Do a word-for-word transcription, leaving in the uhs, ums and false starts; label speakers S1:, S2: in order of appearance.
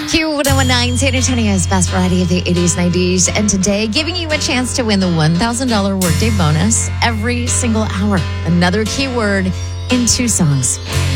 S1: Q one oh one nine, San Antonio's best variety of the eighties, nineties, and today giving you a chance to win the one thousand dollars workday bonus every single hour. Another keyword in two songs.